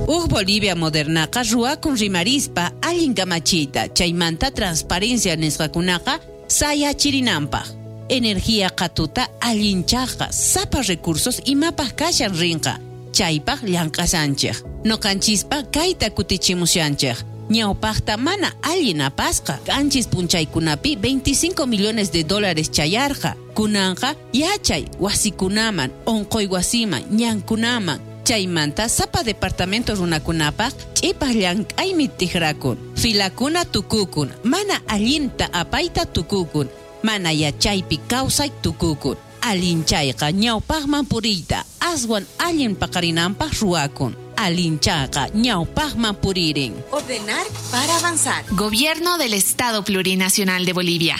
Bolivia modernaqa ruakun rimarispa allin kamachiyta, chaymanta transparencia nisqakunaqa sayachirinanpaq. Energía qatuta allinchaqa sapa recursos imapaq kashan rinqa, chaypaq llanqasanchik. Noqanchispa kayta kutichimushanchik. Ñawpaqta mana allin apasqa. Kanchis punchaykunapi $25 millones chayarqa. Kunanqa yachay wasikunaman, onqoy wasiman, ñankunaman. Chaymanta sapa departamento runakunapaq ch'ipaq llank'aymi tiqrakun. Filakuna tukukun, mana allinta apayta tukukun, mana yachaypi kawsay tukukun. Allinchayqa ñawpaqman puriyta aswan allin paqarinanpaq ruwakun. Allinchayqa ñawpaqman puririn. Ordenar para avanzar. Gobierno del Estado Plurinacional de Bolivia.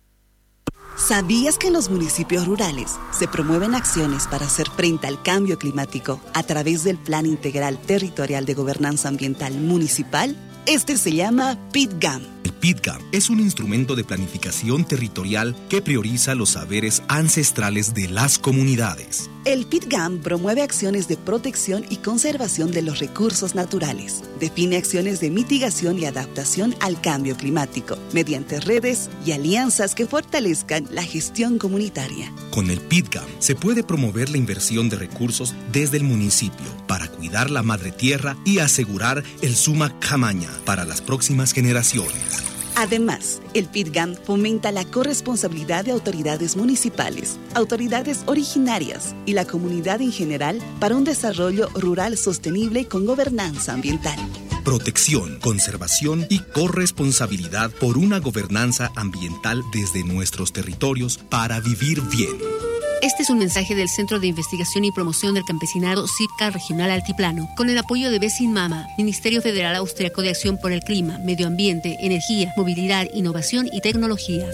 ¿Sabías que en los municipios rurales se promueven acciones para hacer frente al cambio climático a través del Plan Integral Territorial de Gobernanza Ambiental Municipal? Este se llama PITGAM. El PITGAM es un instrumento de planificación territorial que prioriza los saberes ancestrales de las comunidades. El PITGAM promueve acciones de protección y conservación de los recursos naturales. Define acciones de mitigación y adaptación al cambio climático mediante redes y alianzas que fortalezcan la gestión comunitaria. Con el PITGAM se puede promover la inversión de recursos desde el municipio para cuidar la madre tierra y asegurar el suma camaña para las próximas generaciones. Además, el PITGAM fomenta la corresponsabilidad de autoridades municipales, autoridades originarias y la comunidad en general para un desarrollo rural sostenible con gobernanza ambiental. Protección, conservación y corresponsabilidad por una gobernanza ambiental desde nuestros territorios para vivir bien. Este es un mensaje del Centro de Investigación y Promoción del Campesinado CIPCA Regional Altiplano, con el apoyo de Besinmama, Ministerio Federal Austriaco de Acción por el Clima, Medio Ambiente, Energía, Movilidad, Innovación y Tecnología.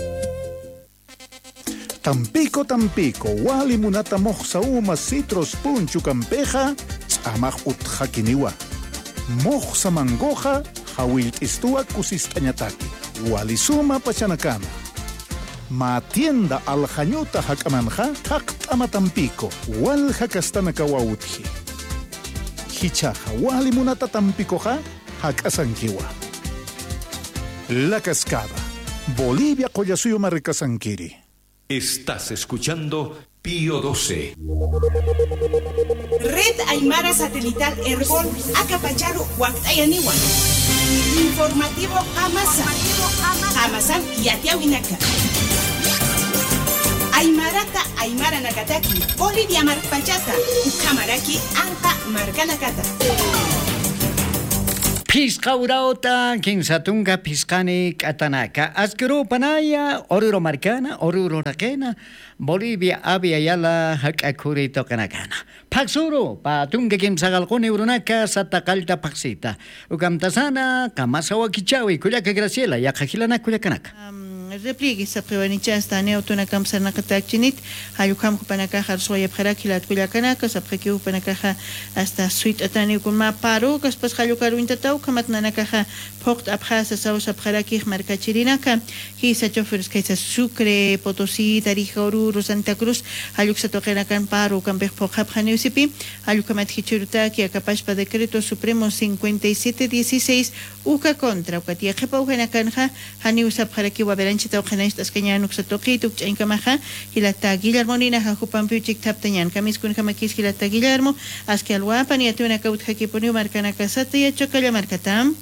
Tampico, wali munata moxauma citros punchu campeja, amaj utjakiniwa. Moxa mangoja, hawil istua kusistañataki, wali suma pachanakama. Matienda aljañuta hakamanja, haktama Tampico, wal hakastanaka wautji. Hichaja, wali munata Tampicoja, hakasankiwa. La Cascada, Bolivia Collasuyo Marcasanquiri. Estás escuchando Pío 12. Red Aymara Satelital Herbol Acapacharo Huactayaniwan. Informativo Amasan Yatiawinaka. Aymarata Aymara Nakataki, Bolivia Marpachata, Ukamaraki Anka Marcanacata. Piscaurauta, Kinsatunga, Piscani, Catanaka, Ascuro Panaya, Oruro Marcana, Oruro Raquena, Bolivia, Abia Yala, Hakakuri Tokanakana. Paxuro, Patunga Kimsagalcone Urunaka, Satacalta Paxita, Ucamtasana, Kamasawa Kichawi, Kulaka Graciela, Yakajilana Kulakanaka. Replique sa prevanicha sta neotuna kamsana katakchinit hayukam kupanaka harsoya pharakila tkuliakanaka sa prekiu panaka hasta suite atani kuma paro kaspas hayukaru intatau kamatnanaka pokt abhasa sa pharaki markachirinaka hi sa chofers kaisa Sucre Potosí Tarija Oruro Santa Cruz hayuk sa tokenakan paro kampeh pokhap haneusipi hayukamat hichuruta ki akapashpa decreto supremo 5716 uka contra ukatia khepauhenakan haneusa pharaki waberan chita oqanashtas kañanuk sa toqituk ch'ankamaja hilata Guillermo nina jajupampiuchik taptañan kamiskun kamakis hilata Guillermo aski alwapan yatuna kaut hakipuniu markanaka sataya chokalla markatam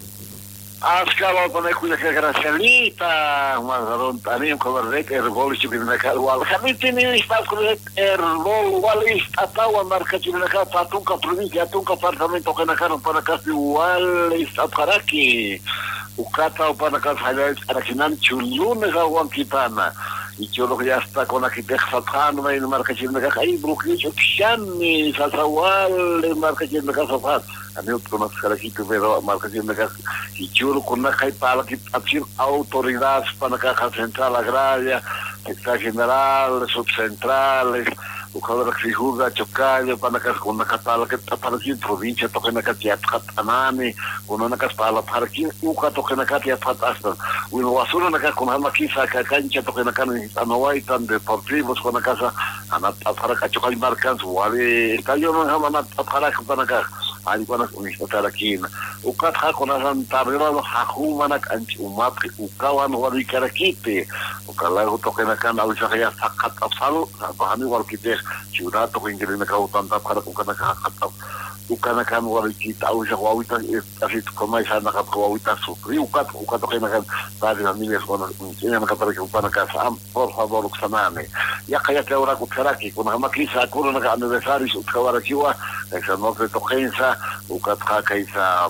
Askalo panekuya que Gracielita, Mazaron Tanim Coverrec, Herbol Chipinacal, Hamilton estás con Herbol Wallis, Atawa, Marca Chipinacal, Patunca provincia, Tunca apartamento que nacaron para casi Wallis, Aparaki, Ucata o para casa Araquinan Chulunes a Huanquitana. Y yo lo que ya está con arquitecto Satano en Marca Chipinacal, ahí Brooklyn, Chani, Sazawal, en Marca Chipinacal Safat. A mí otro más carajito, pero Marca Chipinacal. Y yo con la para que acción autoridades para la caja central agraria, secretaria general, subcentrales, buscador de figura, chocayo, para la con la catala que para aquí provincia, toca en la catia Catanani, con una caspala para aquí, uca toca en la catia Patasta, una basura en la casa con una quizá que cancha toca en la cana, Anoay tan deportivos con la casa, para cachocay marcas, vale, está yo no jamás para acá. ali para estar aquí ukat ha con asan tarrero hahu manak anchi umat ukawan wali karakite ukala token akan awisa kaya sakat afsal bahani wal kite ciuda to ingirina ka utanta para ukana ka hakat ukana kan wali kita awisa wawita asit komai sana ka wawita supri ukat token akan tadi familias con ina para que upana ka am por favor uksanane ya kaya ka ora kutaraki kuna makisa kuna ka aniversario ukawara kiwa esa no se tokensa ukat kaisa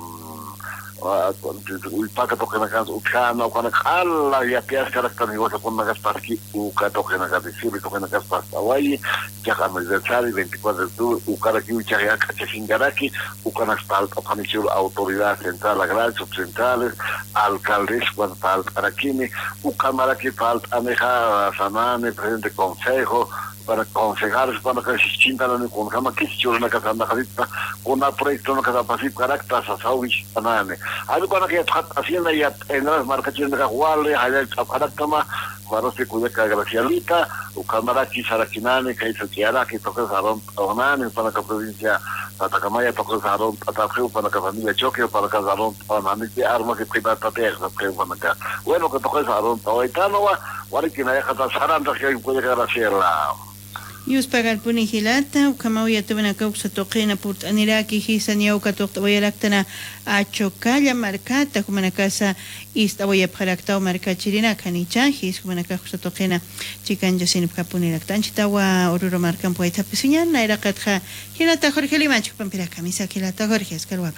uipaka tokena kan ukana ukana kala ya pias karakter ni wasa kuna gasparki ukat tokena kan siri tokena gaspas awai ya kan aniversario 24 de ukara ki uchaya kachingaraki ukana spalt opanichur autoridad central agral subcentrales alcaldes cuantal arakini ukamara ki falt aneja sanane presidente consejo para aconsejar para que se chintan con cama que se chula na casa na carita con un proyecto na casa pasif carácter sasawish anane algo para que hacienda ya en las marcaciones de Cahuale hay carácter más para se cuida que gracialita o cámara que sarakinane que se quiera que toque salón onane para que provincia Atacamaya toque salón atajeo para que familia choque para que salón onane que arma que privada terra que van acá bueno que toque salón toitano wa que na deja saranda que puede graciela Yus pagal puni hilata ukamawia tubana kauksa toqina purt aniraki hisan yauka toqtawaya laktana achokalla markata kumana casa istawaya pharaktaw marka chirina kanicha his kumana kauksa toqina chikan jasin kapuni laktanchi tawa oruro markan poeta pisiñan naira qatja hilata Jorge Limacho pampira camisa hilata Jorge eskalwapan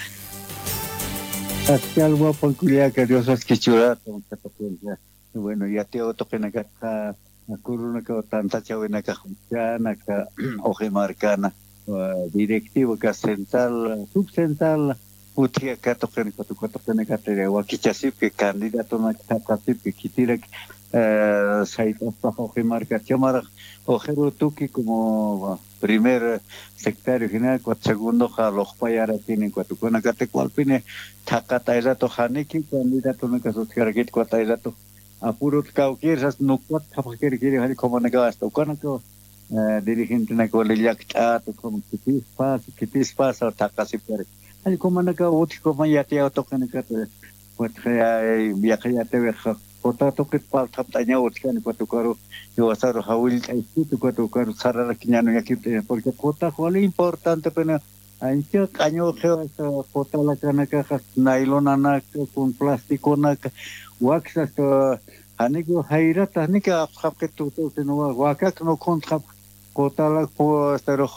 eskalwapan kulia que Dios es que chura bueno ya te toqina katja Kuruna ka tanta chawena ka humchana ka oje marcana directivo ka central subcentral putia ka token ka tere wa kichasip ke candidato na kasip ke kitira site of oje marca chamara ojero tuki como primer secretario general con segundo jaloj payara tiene cuatro con ka te cualpine takata esa to haniki candidato na ka sotiargit cuata esa to apurut kau kirsas nukot apa kiri-kiri hari komunikasi tu kan aku dirigente nak olilak atau kom kitis pas atau tak kasih per hari komunikasi uti komayati atau kan kata buat saya biaya tewe kota tu kit pal tap tanya uti kan kuatu karu juasar hawil itu kuatu karu sarana kinyano yakit porque kota kuali importante pena anjir kanyo kota la kana ka nylon anak kun plastiko nak waksa to haniko hayrat hanika afkhap tu no waka no kontra kota la po stero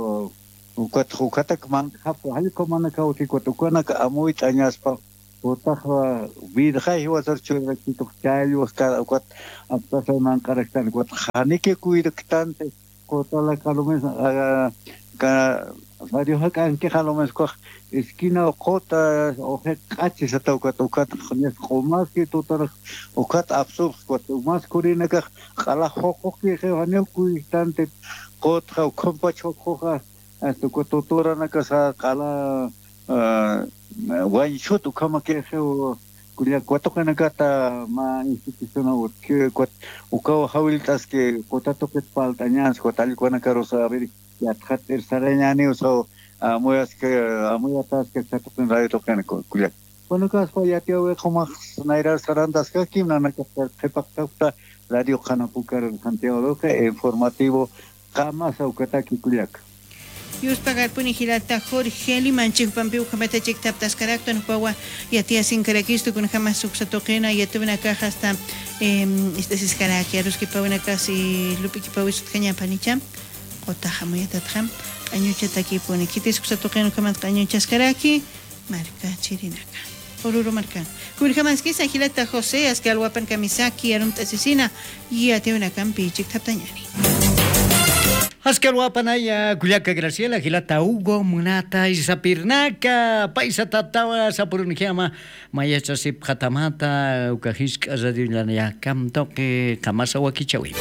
ukat man khap haliko man ka uti ko kana ka amoy tanyas pa kota vid khai wasar chura ki to chayo ska ukat apta man karakter ko hanike kuid ktante kota la kalumes ka varios hakan que jalomes ko esquina kota o kachis atau ukat khnes khomas ki totar ukat absurd ko mas kurina ka khala hokok ki khane kuistante kota kompa chokha asto ko totora na ka sa kala wan shot kama ke kulia kuato kana kata ma institucional que uka hawiltas que kota toket paltañas kota likona karosa abiri ya khater saranyani uso amoyas que satu pun rayo tokan kulia bueno kas pa ya tio como naira sarandas ka kimna na ka tepakta radio kana pukar Santiago informativo kama sa ukata ki kulia Yus pagar puni hilata Jorge Limanchi pampiu kamata chik taptas karakto no pawa ya tia sin karakisto kun jamás suksatokena ya tuve una caja hasta este sis karaki arus que pauna casi lupi que pawi sut kanya panicham kota hamoya tatham añucha taki puni kitis suksatokena kamat añucha karaki marca chirinaka oruro marcan kun jamás que sa hilata José as que alwapan kamisaki arum tasisina ya tia una campi chik taptañani Askalwa panaya Kuliaka Graciela Gilata Hugo Munata Isapirnaka Paisa Tatawa Sapurunjama Mayacha Sip Hatamata Ukahisk Azadilania Kam Toque Kamasa Wakichawi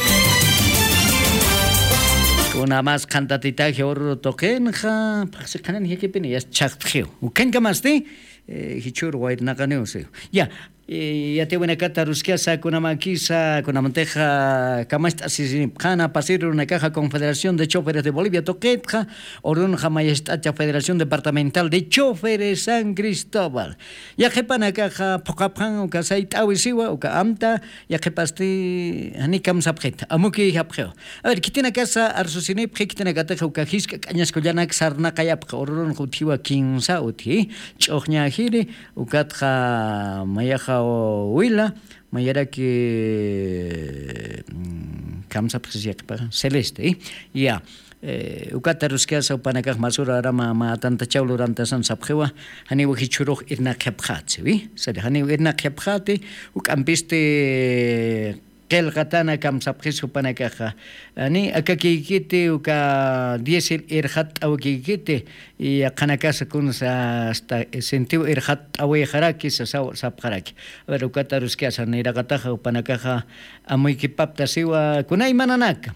Kuna más cantatita Georro Tokenja Paxikanan Hikipini Yas Chakhtio Ukenka Masti Hichur White Nakaneo Ya yate buena cata rusquiasa con amaquisa con amanteja camasta sisinipjana pasir una caja Confederación de Choferes de Bolivia Toquetja Orunja Mayestacha Federación Departamental de Choferes San Cristóbal ya jepana caja pocapan o casait awisiwa o amta ya jepasti anikam sabjet amuki japjeo a ver kitina casa arsusinip kitina gata ukajiska cañas collanak sarna kayap orun jutiwa kinsa uti chochnya hiri ukatja mayaja huila mayara que kamsa para celeste ya ukata ruskia sa panakak masura rama ma tanta chaulo ranta san sabjewa hani wuhi churuh irna khapkhat wi sade hani irna khapkhat ukampiste kel katana kam sabjisu panakaja ani akakikite uka diesel irhat awkikite y kanakasa kun sa hasta sentiu irhat awe kharaki sa sabkharaki pero ukata ruskia sa niragataja panakaja amoy kipapta siwa kunay mananaka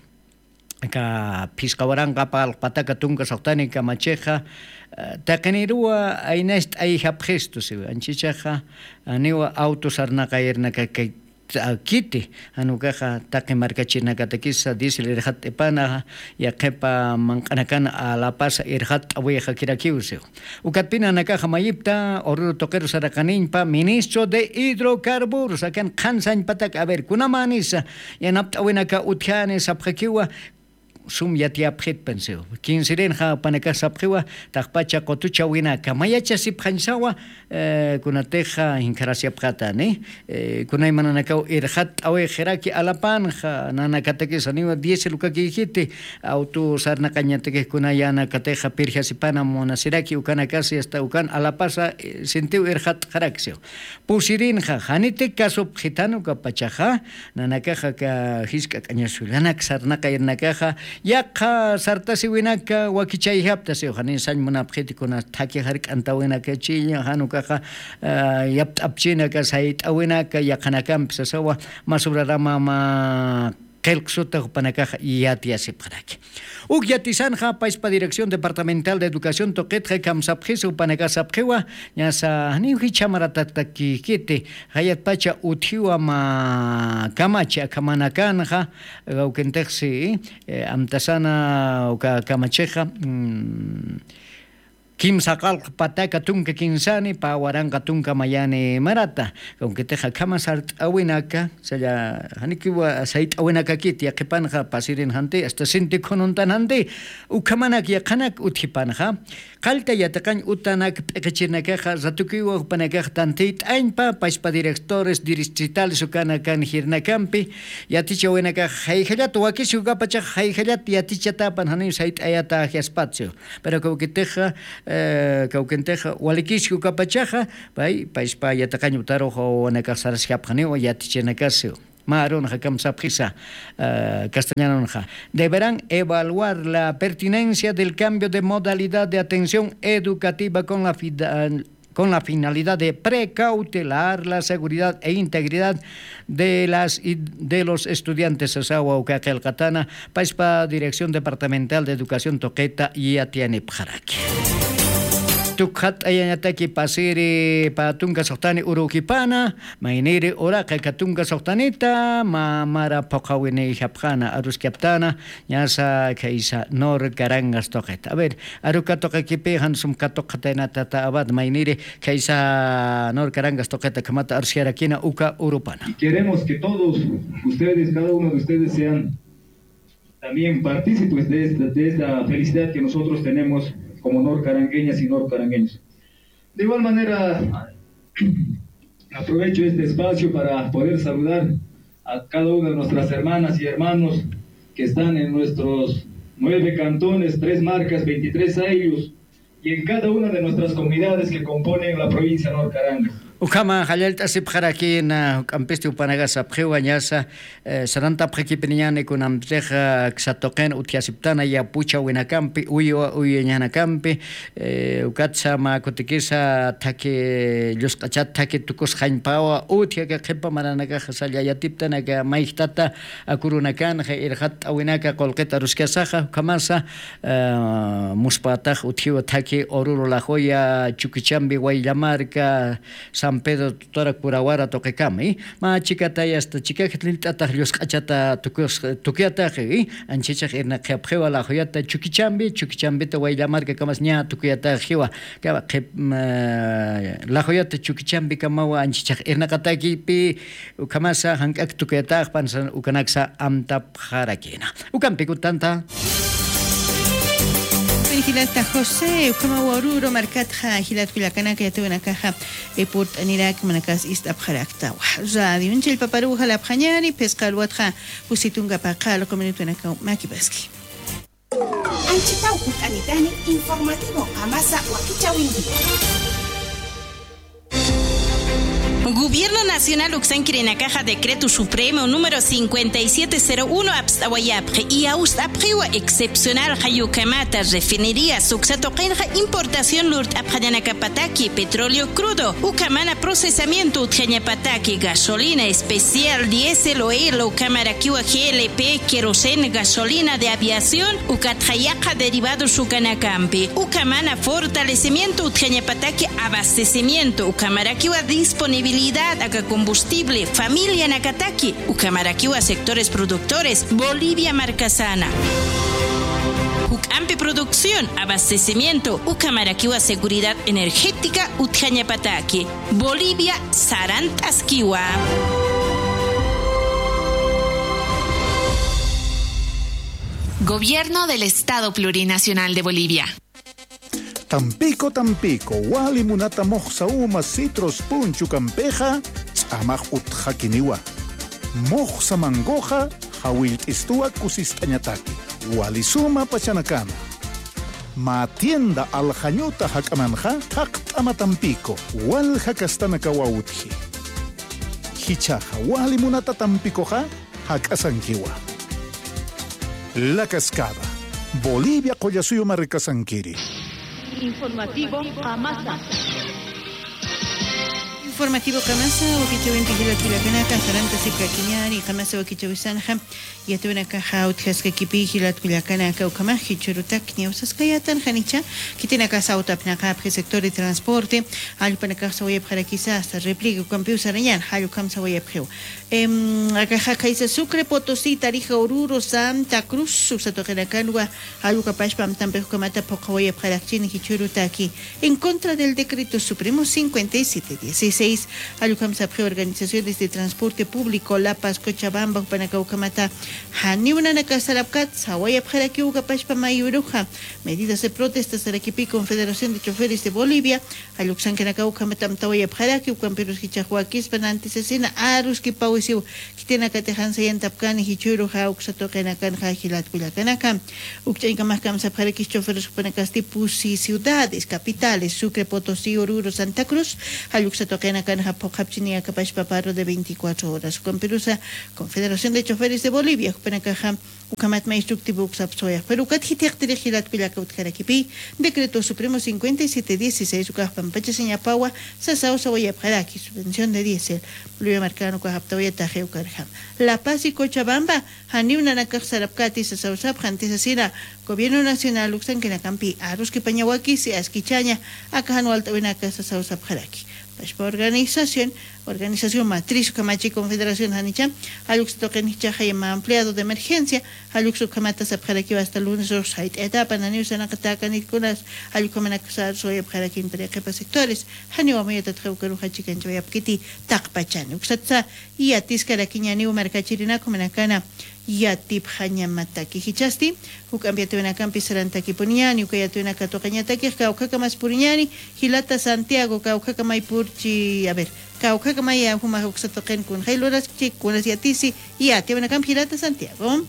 ka piskawaranga pal pataka tunga sautani ka macheja takanirua ainest ay hapgesto siwa anchichaja aniwa autos arna kairna ka kiti anukaja take markachina katakisa diesel irhat epana ya kepa mankanakan a la pasa irhat aweja kirakiuseo ukatpina nakaja mayipta oruro toquero sarakaninpa ministro de hidrocarburos akan kansan patak a ver kunamanisa yanapta wenaka utjanes apjakiwa sum yatia pret penseo kinsiren ha panaka sapjewa takpacha kotucha wina kamayacha siphansawa kunateja inkarasia prata ne kunay mananaka irhat awe kheraki alapan ha nanakateke saniwa 10 luka kijite auto sarna kañateke kunayana kateja pirja sipana monasiraki ukana kasi hasta ukan alapasa sentiu irhat kharakseo pusirin ha hanite kaso gitano kapachaja nanakaja ka hiska kañasulana sarna kairnakaja yaqa sartasi winaka wakichay haptasi hanin san munapkhiti kuna thaki harik antawinaka chiya hanukaja yapt apchina ka sait awinaka yaqanakam sasawa masura rama ma kelksota panakaja yatiasi paraki Ugyatisan ha paispa Dirección Departamental de Educación Toquetja kamsapjis upanaka sapjewa nyasa ni hichamaratatakki kite hayat pacha uthiwa ma kamacha kamanakan ha gaukenteksi amtasana uka kamacheja Kim sakal pataka tunka kinsani pa waranga tunka mayane marata aunque teja kamasart awinaka saya hanikiwa sait awinaka kit ya kepanja pasirin hante hasta sinti konuntan hante ukamanak ya kanak uthipanja qalta yatakan utanak pekachinaka zatukiwa panaka tantit ainpa paispa directores distritales ukana kan hirnakampi yaticha winaka hayhalat wakisuga pacha hayhalat yaticha tapan hani sait ayata espacio pero que teja kaukenteja walikisku kapachaja bai paispa yatakañu tarojo wanakasaras japjani o yatichenakasio maron hakam sapjisa castellano deberán evaluar la pertinencia del cambio de modalidad de atención educativa con la finalidad de precautelar la seguridad e integridad de los estudiantes Asawa Ukakel Katana paispa Dirección Departamental de Educación Toqueta y Atiane Pjaraki tukhat ayanataki pasiri patunga sohtani urukipana mainiri oraka katunga sohtanita mara pokawini japjana aruskiaptana nyasa kaisa nor garangas toket a ver aruka tokakipe hansum katokatena tata abad mainiri kaisa nor garangas toketa kamata arsiarakina uka urupana queremos que todos ustedes cada uno de ustedes sean también partícipes de esta felicidad que nosotros tenemos como norcarangueñas y norcarangueños. De igual manera, aprovecho este espacio para poder saludar a cada una de nuestras hermanas y hermanos que están en nuestros 9 cantones, 3 marcas, 23 aylus y en cada una de nuestras comunidades que componen la provincia de Norcarangas. Ukama halalta sipjaraki na kampesti upanaga sapjewa nyasa saranta prekipiniane kunamtreja ksatoken utiasiptana ya pucha winakampi uyo nyanakampi ukatsa ma kotikisa take luskachat take tukos hainpawa utia ka kepa maranaga khasalya yatiptana ka maihtata akurunakan irhat awinaka kolqeta ruskasaja kamasa muspatah utiwa take oruro la joya chukichambi wailamarka San Pedro tutora Curawara toquecami, ma chicata y hasta chica que tlintata los cachata tuquiata, anchicha en la capjeva la joyata chuquichambi te voy a llamar que camas ña tuquiata jiwa, la joyata chuquichambi kamawa anchicha en la cataki pi ukamasa hankak tuquiata pansan ukanaksa amtap harakina. Ukampikutanta. Hilata José, como Waruro, Marcatja, Hilat Kulakana, que ya tuvo una caja de Port Anirak, Manacas East Abharakta. Radio, un chil paparuja la Panyari, Pescal Watja, Pusitunga Pacal, Comunito Naka, Makibaski. Anchitau Anitani, informativo, Amasa, Wakichawindi. Gobierno Nacional Uxanquirenacaja Decreto Supremo número 5701 Abstawayapre y Austapriwa excepcional Hayukamata refinería Suxatoquenja importación Lurt Abhayanacapataki petróleo crudo Ucamana procesamiento Utjañapataki gasolina especial diésel oil Ucamarakiwa GLP querosene gasolina de aviación Ucatjayaca derivados Ucanacampi Ucamana fortalecimiento Utjañapataki abastecimiento Ucamarakiwa disponibilidad a combustible, familia Nakataki, Ucamaraquiwa sectores productores, Bolivia Marcasana. Ucampe producción, abastecimiento, Ucamaraquiwa seguridad energética, Utjañapataki, Bolivia Sarantasquiwa. Gobierno del Estado Plurinacional de Bolivia. Tampico, Wali Munata Moxauma Citros Punchu Campeja, Amaj Utjakiniwa. Moxa Mangoja, Hawil Istua Kusistañataki, Wali Suma Pachanacana. Matienda Aljañuta Hakamanja, Haktama Tampico, Wal Hakastanaka Wautji. Hichaja, Wali Munata Tampicoja, Hakasankiwa. La Cascada, Bolivia Collasuyo Marcasanquiri. Informativo Amasa. Informativo Kamasa, Okichawinti Hilatulakanaca, Saranta Sikakiñari, Kamasa Okichawisanja, Yatunaca Hautjas Kipi, Hilatulakanaca, Ukamaji, Churutakni, Usaskayatan, Hanicha, Kitinaka Sautapnaca, sector de transporte, Alpanaca Saweb Harakisa, hasta replica, Campius Arañan, Halukam Saweb Heu. Acaja Kaisa Sucre, Potosí, Tarija Oruro, Santa Cruz, Susatogenacanua, Aluca Pashpam, Tampejucamata, Pocaweb Harakchin, Hichurutaki, en contra del decreto supremo 5716. Alucam Sapre Organizaciones de Transporte Público, La Paz, Cochabamba, Panacaucamata, Haniuna Nakasarapkat, Sawaya Paraki, Ucapashpa Mayuruja, medidas de protesta Saraquipi, Confederación de Choferes de Bolivia, Aluxan Kanakaucamatam Tawaya Paraki, Ucamperus Hichahuakis, Panantes Asina, Arus Kipausiu, Kitenakatejan Sayan Tapkani, Hichuruja, Uxatokenakan, Hajilat Kuyakanaka, Uxankamakam Saprakis, Choferes Panacasti, Pusi, ciudades, capitales, Sucre, Potosí, Oruro, Santa Cruz, Aluxatokenakan, Japchini, Capachpaparo de 24 horas. Con Perusa, Confederación de Choferes de Bolivia, Panacaja, Ucamat Maestructivo Uxapsoya, Perucat Hitektere Gilat Kuyacaut Karakipi, Decreto Supremo 5716, Ucapam Pachaseña Paua, Sasao Sawaya Paraki, subvención de diésel, Bolivia Marcano, Cuajaptawaya Tajeu Carjam. La Paz y Cochabamba, Haniuna Nakasarapkati, Sasao Sapjantes Asira, Gobierno Nacional, Uxan Kenacampi, Arus Kipañawaki, Seasquichaña, Acajano Altawinaka, Sasao Sapjaraki. Organización Matriz Camachi Confederación Hanichan, Alux Toquenicha Hayama empleado de emergencia, Alux Kamata Sapjaraki hasta el lunes o site etapa, Nanius Anakataka Nikunas, Alukamanakasar, Soy Abjarakin Perekepa sectores, Haniwameta Treukaruja Chicken Joyapkiti, Takpachan, Uxatza, y Atiscaraquiña New Marcachirina Comanacana. Yatip Hanyamataki Hichasti, Ucampiatuena Campi Sarantaki Puniani, Ukayatuena Catocañataki, Caucacamas Puriñani, Hilata Santiago, Caucacamay Purchi, a ver, Caucacamaya, Huma Huxatoken con Hailoras Chic, Kunas Yatisi, y Atiana Camp Hilata Santiago.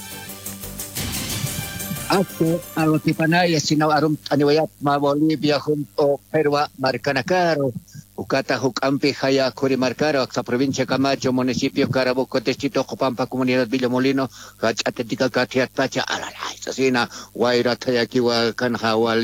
A los Tipanayas, sino Aniwayat, Bolivia, junto Perú, Marcanacaro. Ucata Jucampi, Jaya, Curimarcaro, hasta provincia Camacho, municipio Caraboco, Testito, Copampa, comunidad Villamolino, Hachatetica, Catiatacha, Alalay, Sasina, Guaira, Tayakiwa, Canjawali,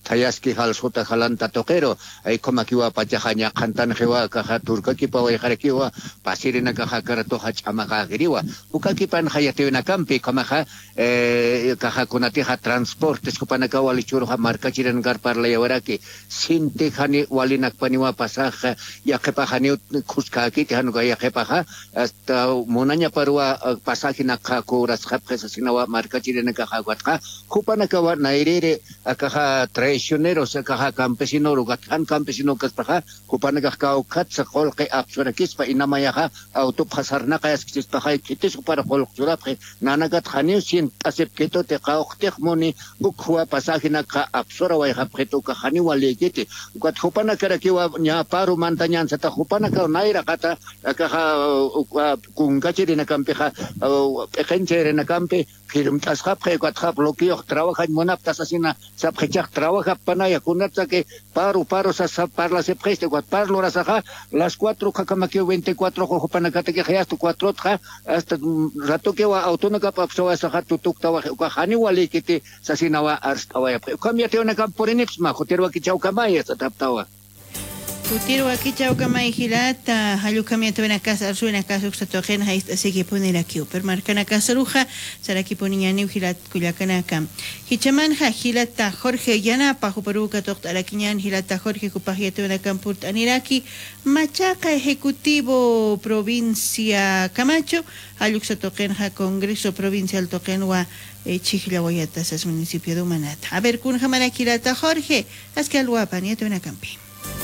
tayaski halsuta halanta toquero ay komakiwa pachajaña kantanjewa kaja turkakipa wayjarakiwa pasirina kaja karato hachamaga giriwa ukakipan hayatewina kampi kamaja kaja kunatija transportes kupanaka walichuruja markachiren garparla yawaraki sinti jani walinak paniwa pasaja yakepajani kuskaki tihanuga yakepaja hasta monanya parua pasajina kakuras japesa sinawa markachiren kaja watja kupanaka wa nairere kaja traicioneros kaja campesino rugathan campesino kaspaja kupanaka kao katsa kolke apsurakispa inamayaja autopasarna kayas kispaja kitis para kolkurapje nanagat jani sin asepketo te kaoktekmoni ukwa pasajina ka apsora wa japjeto ka jani walegete ukat kupana karakiwa nya paru mantanyan sata kupana ka naira kata kaja kungachirina kampeja ejencherena kampe film tasjapje katjap lokio trabaja monaptas asina sapjechak trabaja panaya kunatsa que paro sa parla se preste cuat parlo rasaja las 4 kakamaki 24 jopanakate que hasta 4 hasta rato que wa autónoma papsoa saja tutukta wa jani wali kiti sasinawa arstawa kamyate una camporinipsma joterwa kichau kamaya tataptawa Kutiro aquí chaucama y gilata, hayucamiento en la casa, suena casa uxatogen, así que poner aquí, permarcana casa ruja, saraki ponía new gilat cuyacanacam. Hichamanja gilata Jorge Yanapa, Juparuca, Toctaraquiñan, gilata Jorge Cupajeto en la campurt Aniraki, Machaca Ejecutivo Provincia Camacho, Ayuxatogenja Congreso Provincial Toquenua, Chiglahuayatas, es municipio de Humanata. A ver, Cunjamara gilata Jorge, haz que al guapa, nieto en la campi.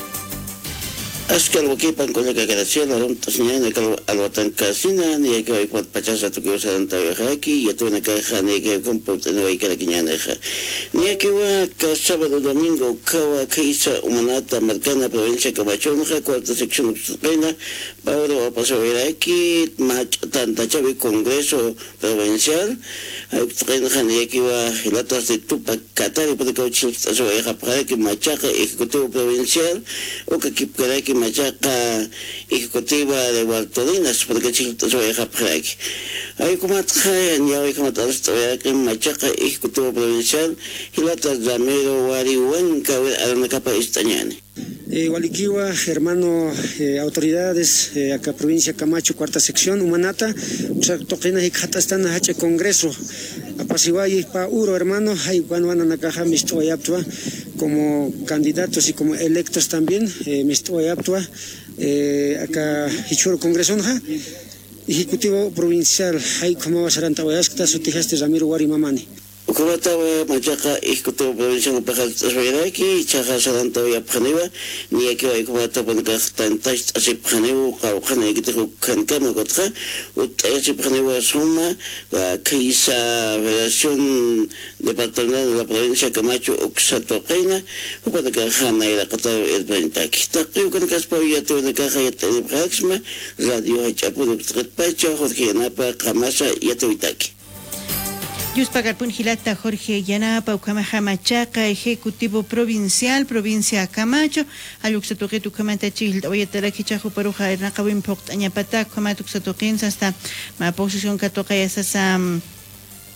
Askal wakipan kunya kagarasia larum tasnya nakal alwatan kasina ni ka ikot pachasa tu ko sa tayo haki yato na ka khane ke komput no ay kala kinya na kha ni ka wa ka sábado domingo kawa kaisa Humanata marcana provincia Camacho no cuarta sección pena Pablo pasovera aquí mach tanta chave congreso provincial ay tren khane ki wa hilatas de tupa katari por ka uchin so ay khapra ki machaca ejecutivo provincial o ka kip kara ki machaca ejecutiva de Guartolinas porque chinto so ay khapra ki ay kumat khayan ya ay kumat alstoya ki machaca ejecutivo provincial hilatas Ramiro Wari Huanca a la capa estañane Walikiwa, hermano, autoridades, acá provincia Camacho, cuarta sección, Humanata, toquena y catastana hache congreso, apasiwai pa uro, hermano, hay van a caja misto yaptua, como candidatos y como electos también, misto yaptua, acá hichuro congreso, ejecutivo provincial, hay como vasaranta wayasca, sotijaste Ramiro Wari Mamani. Ukuratawa machaca ejecutivo provincial para Tasveraki, chaja salanta ya pjanewa, ni aquí hay como tapan tantas así pjanewa, caujane que te cancama contra, así pjanewa suma, la Kaisa Federación Departamental de la provincia Camacho, Oxatoquena, o para que jana y la cata el Brentaki. Taquio con caspa ya te una caja ya te de Praxma, radio Hachapu de Tretpacha, Jorge Napa, Camasa y Atuitaki. Yuspagar Punjilata Jorge Yanapa, Ucamaja Machaca, Ejecutivo Provincial, Provincia Camacho, Ayuxatoque, Ucamata Chil, Oyataraque Chajo Paruja, Ernacabu Import, Añapata, Comatuxatoquens, hasta la posición que toca esa